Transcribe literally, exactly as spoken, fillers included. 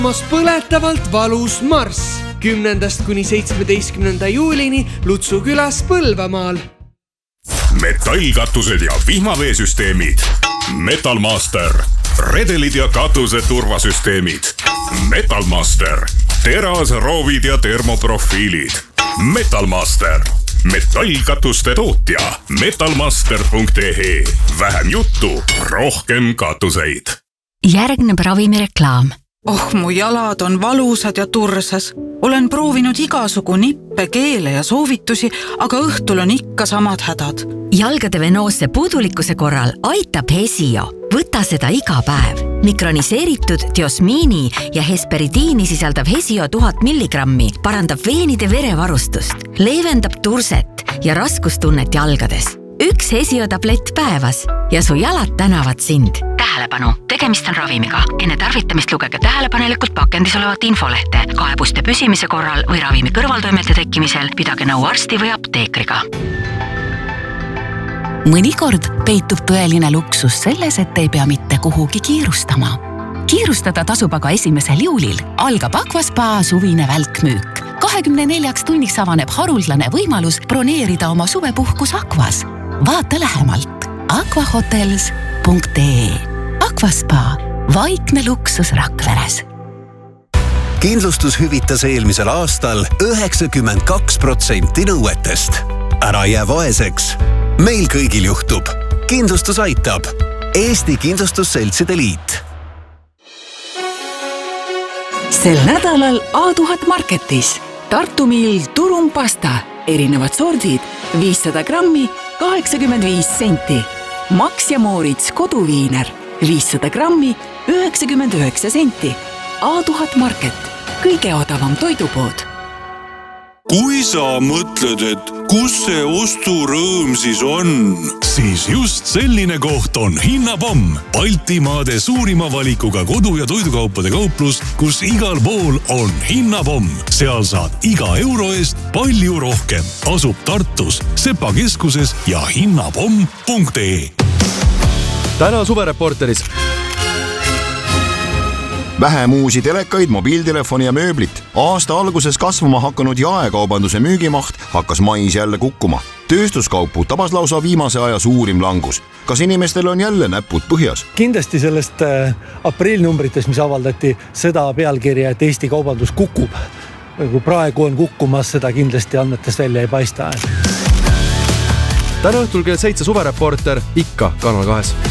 põletavalt valus marss kümnendast kuni seitsmeteistkümnenda juulini Lutsu külas Põlvamaal. Metallkatused ja vihmaveesüsteemid. Metalmaster. Redelid ja katuse turvasüsteemid. Metalmaster. Teras, roovid ja termoprofiilid. Metalmaster. Metallkatuste tootja. metalmaster punkt e e. Vähem juttu, rohkem katuseid. Järgneb ravimireklaam. Oh, mu jalad on valusad ja tursas. Olen proovinud igasugu nippe, keele ja soovitusi, aga õhtul on ikka samad hädad. Jalgade venoosse puudulikkuse korral aitab Hesio. Võta seda iga päev. Mikroniseeritud diosmiini ja hesperidiini sisaldav Hesio tuhat milligrammi parandab veenide verevarustust, leevendab turset ja raskustunnet jalgades. Üks Hesio tablett päevas ja su jalad tänavad sind. Tähelepanu, tegemist on ravimiga. Enne tarvitamist lugege tähelepanelikult pakendis olevat infolehte. Kaebuste püsimise korral või ravimi kõrvaltoimete tekkimisel pidage nõu arsti või apteekriga. Mõnikord peitub tõeline luksus selles, et ei pea mitte kuhugi kiirustama. Kiirustada tasub aga esimesel juulil. Algab Aquaspa suvine välkmüük. kahekümne neljaks tunniks avaneb haruldane võimalus broneerida oma suvepuhkus Aquas. Vaata lähemalt aquahotels punkt e. Aquaspa, vaikne luksus Rakveres. Kindlustus hüvitas eelmisel aastal üheksakümmend kaks protsenti nõuetest. Ära jää vaeseks. Meil kõigil juhtub. Kindlustus aitab. Eesti Kindlustusseltside Liit. Sel nädalal A tuhat Marketis. Tartu Mill turumpasta. Erinevad sordid. viissada grammi, kaheksakümmend viis senti. Max ja Moorits koduviiner. viissada grammi, üheksakümmend üheksa senti. A tuhat Market. Kõige odavam toidupood. Kui sa mõtled, et kus see osturõõm siis on? Siis just selline koht on Hinnapomm. Baltimaade suurima valikuga kodu- ja toidukaupade kauplus, kus igal pool on Hinnapomm. Seal saad iga euro eest palju rohkem. Asub Tartus, Sepa keskuses ja hinnapomm punkt e. Täna suvereporteris. Vähem uusi telekaid, mobiiltelefoni ja mööblit. Aasta alguses kasvama hakanud jaekaubanduse müügimaht hakkas mais jälle kukkuma. Tööstuskaupu tabas lausa viimase aja suurim langus. Kas inimestel on jälle näpud põhjas? Kindlasti sellest äh, aprillnumbrites, mis avaldati seda pealkirja, et Eesti kaubandus kukub. Kui praegu on kukkumas, seda kindlasti andmetest välja ei paista. Täna õhtul kell seitse suvereporter ikka Kanal kahes.